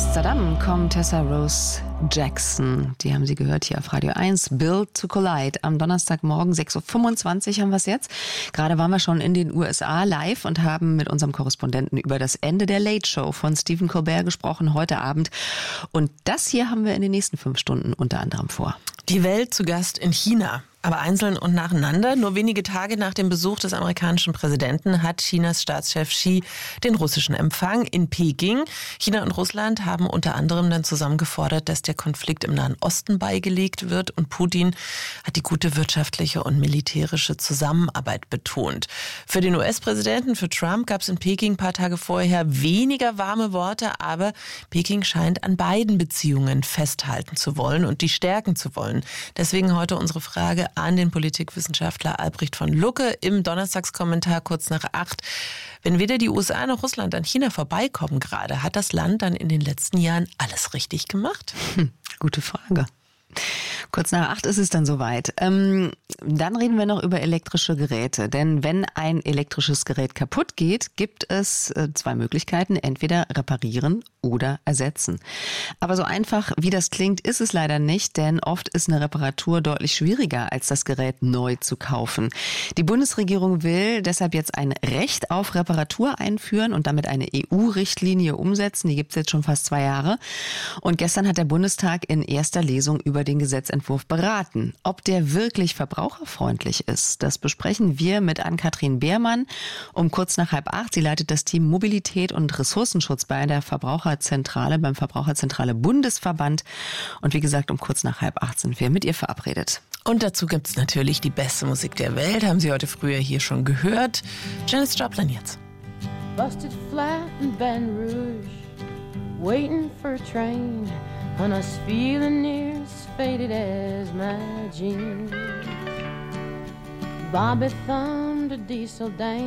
Amsterdam kommt Tessa Rose Jackson. Die haben Sie gehört hier auf Radio 1. Built to Collide. Am Donnerstagmorgen 6.25 Uhr haben wir es jetzt. Gerade waren wir schon in den USA live und haben mit unserem Korrespondenten über das Ende der Late Show von Stephen Colbert gesprochen heute Abend. Und das hier haben wir in den nächsten 5 Stunden unter anderem vor. Die Welt zu Gast in China. Aber einzeln und nacheinander. Nur wenige Tage nach dem Besuch des amerikanischen Präsidenten hat Chinas Staatschef Xi den russischen Empfang in Peking. China und Russland haben unter anderem dann zusammen gefordert, dass der Konflikt im Nahen Osten beigelegt wird. Und Putin hat die gute wirtschaftliche und militärische Zusammenarbeit betont. Für den US-Präsidenten, für Trump, gab es in Peking ein paar Tage vorher weniger warme Worte. Aber Peking scheint an beiden Beziehungen festhalten zu wollen und die stärken zu wollen. Deswegen heute unsere Frage an den Politikwissenschaftler Albrecht von Lucke im Donnerstagskommentar kurz nach 8. Wenn weder die USA noch Russland an China vorbeikommen gerade, hat das Land dann in den letzten Jahren alles richtig gemacht? Gute Frage. Kurz nach 8 ist es dann soweit. Dann reden wir noch über elektrische Geräte. Denn wenn ein elektrisches Gerät kaputt geht, gibt es 2 Möglichkeiten. Entweder reparieren oder ersetzen. Aber so einfach, wie das klingt, ist es leider nicht. Denn oft ist eine Reparatur deutlich schwieriger, als das Gerät neu zu kaufen. Die Bundesregierung will deshalb jetzt ein Recht auf Reparatur einführen und damit eine EU-Richtlinie umsetzen. Die gibt es jetzt schon fast 2 Jahre. Und gestern hat der Bundestag in erster Lesung über den Gesetzentwurf beraten. Ob der wirklich verbraucherfreundlich ist, das besprechen wir mit Ann-Kathrin Beermann um kurz nach 7:30. Sie leitet das Team Mobilität und Ressourcenschutz beim Verbraucherzentrale Bundesverband. Und wie gesagt, um kurz nach 7:30 sind wir mit ihr verabredet. Und dazu gibt es natürlich die beste Musik der Welt. Haben Sie heute früher hier schon gehört. Janis Joplin jetzt. Busted flat in Baton Rouge, waiting for a train, and I was feeling near as faded as my jeans. Bobby thumbed a diesel down.